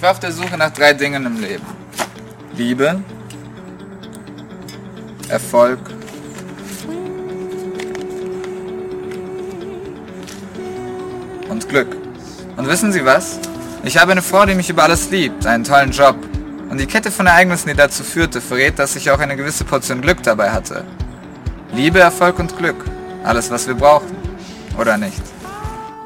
Ich war auf der Suche nach 3 Dingen im Leben. Liebe, Erfolg und Glück. Und wissen Sie was? Ich habe eine Frau, die mich über alles liebt, einen tollen Job. Und die Kette von Ereignissen, die dazu führte, verrät, dass ich auch eine gewisse Portion Glück dabei hatte. Liebe, Erfolg und Glück. Alles, was wir brauchen. Oder nicht?